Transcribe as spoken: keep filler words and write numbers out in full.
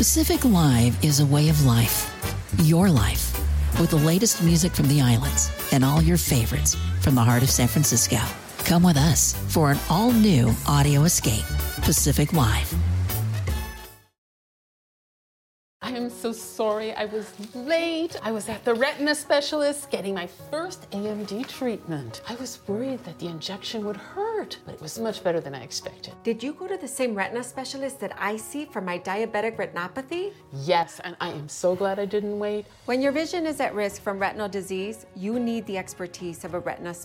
Pacific Live is a way of life. Your life. With the latest music from the islands and all your favorites from the heart of San Francisco. Come with us for an all-new audio escape. Pacific Live. I am so sorry I was late. I was at the retina specialist getting my first A M D treatment. I was worried that the injection would hurt, but it was much better than I expected. Did you go to the same retina specialist that I see for my diabetic retinopathy? Yes, and I am so glad I didn't wait. When your vision is at risk from retinal disease, you need the expertise of a retina specialist.